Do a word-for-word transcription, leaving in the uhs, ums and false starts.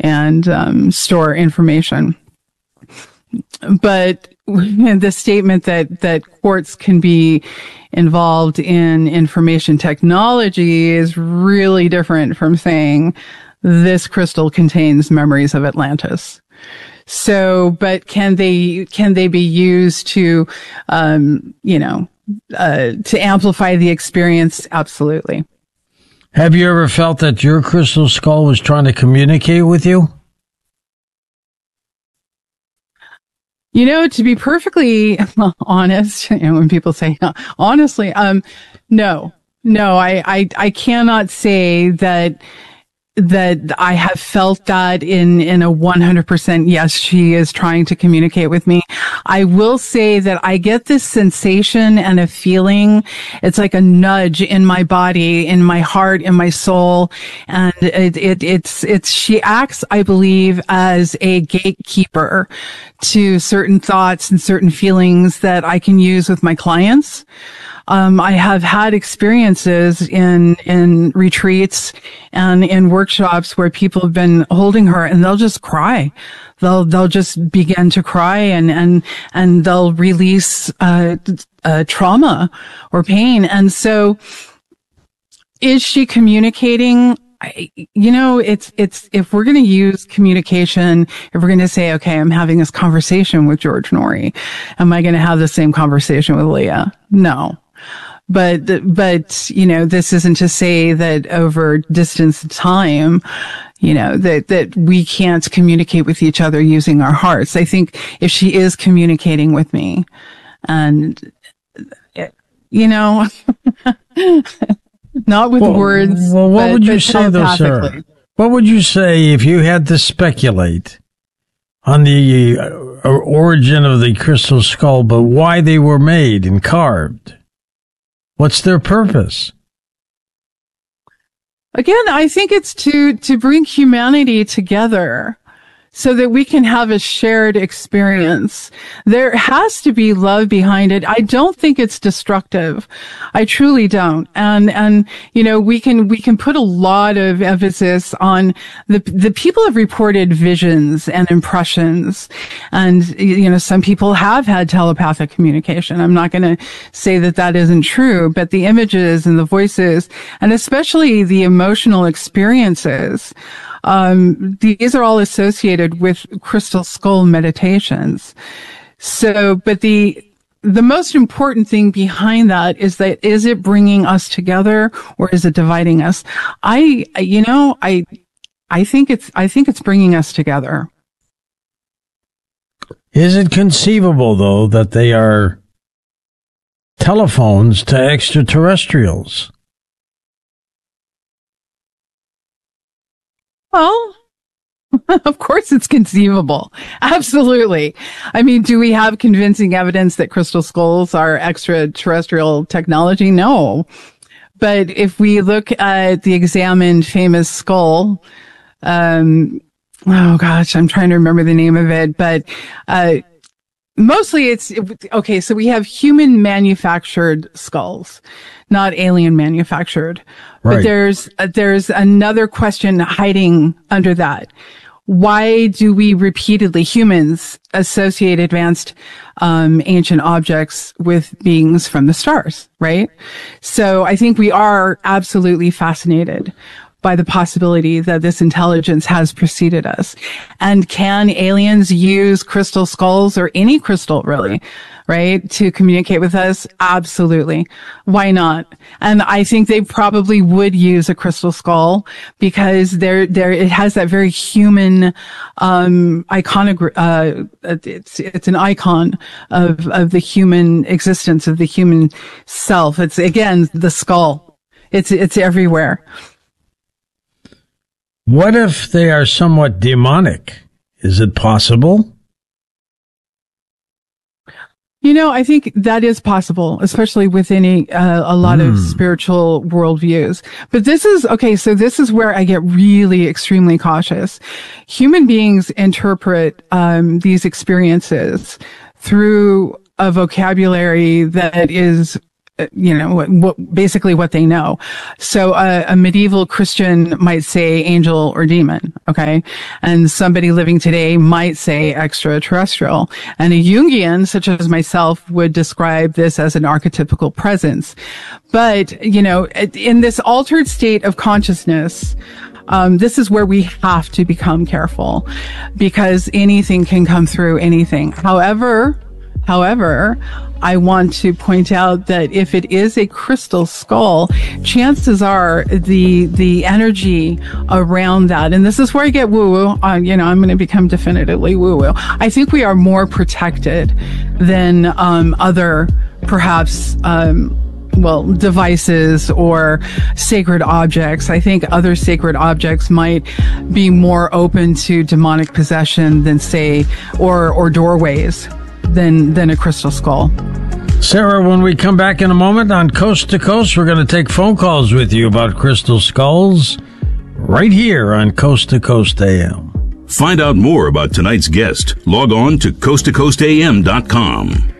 and um, store information. But the statement that, that quartz can be involved in information technology is really different from saying this crystal contains memories of Atlantis. So, but can they, can they be used to, um, you know, uh, to amplify the experience? Absolutely. Have you ever felt that your crystal skull was trying to communicate with you? You know, to be perfectly honest, you know, when people say honestly, um, no, no, I, I, I cannot say that, that I have felt that in, in a one hundred percent, yes, she is trying to communicate with me. I will say that I get this sensation and a feeling. It's like a nudge in my body, in my heart, in my soul. And it, it, it's, it's, she acts, I believe, as a gatekeeper to certain thoughts and certain feelings that I can use with my clients. Um, I have had experiences in, in retreats and in workshops where people have been holding her and they'll just cry. They'll, they'll just begin to cry and, and, and they'll release, uh, uh, trauma or pain. And so is she communicating? I, you know, it's, it's, if we're going to use communication, if we're going to say, okay, I'm having this conversation with George Noory, am I going to have the same conversation with Leah? No. But, but, you know, this isn't to say that over distance of time, you know, that, that we can't communicate with each other using our hearts. I think if she is communicating with me and, you know, not with well, words. Well, what but, would you but say though, Sarah? What would you say if you had to speculate on the uh, origin of the crystal skull, but why they were made and carved? What's their purpose? Again, I think it's to, to bring humanity together so that we can have a shared experience. There has to be love behind it. I don't think it's destructive. I truly don't. And, and, you know, we can, we can put a lot of emphasis on the, the people have reported visions and impressions. And, you know, some people have had telepathic communication. I'm not going to say that that isn't true, but the images and the voices, and especially the emotional experiences, Um, these are all associated with crystal skull meditations. So, but the, the most important thing behind that is that, is it bringing us together or is it dividing us? I, you know, I, I think it's, I think it's bringing us together. Is it conceivable though that they are telephones to extraterrestrials? Well, of course it's conceivable. Absolutely. I mean, do we have convincing evidence that crystal skulls are extraterrestrial technology? No. But if we look at the examined famous skull, um, oh gosh, I'm trying to remember the name of it, but, uh, mostly it's, okay, so we have human manufactured skulls, not alien manufactured. Right. But there's, uh, there's another question hiding under that. Why do we repeatedly, humans, associate advanced, um, ancient objects with beings from the stars, right? So I think we are absolutely fascinated by the possibility that this intelligence has preceded us. And can aliens use crystal skulls or any crystal really, right, to communicate with us? Absolutely. Why not? And I think they probably would use a crystal skull because there, there, it has that very human, um, iconogra- uh, it's, it's an icon of, of the human existence, of the human self. It's again, the skull. It's, it's everywhere. What if they are somewhat demonic? Is it possible? You know, I think that is possible, especially within a, uh, a lot mm. of spiritual worldviews. But this is, okay, so this is where I get really extremely cautious. Human beings interpret um, these experiences through a vocabulary that is you know, what, what basically what they know. So uh, a medieval Christian might say angel or demon, okay? And somebody living today might say extraterrestrial. And a Jungian, such as myself, would describe this as an archetypical presence. But, you know, in this altered state of consciousness, Um, this is where we have to become careful, because anything can come through anything. However, however, I want to point out that if it is a crystal skull, chances are the the energy around that, and this is where I get woo-woo, uh, you know, I'm going to become definitively woo-woo. I think we are more protected than um, other, perhaps, um, well, devices or sacred objects. I think other sacred objects might be more open to demonic possession than, say, or or doorways than than a crystal skull. Sarah, when we come back in a moment on Coast to Coast, we're going to take phone calls with you about crystal skulls right here on Coast to Coast A M. Find out more about tonight's guest. Log on to coast to coast a m dot com.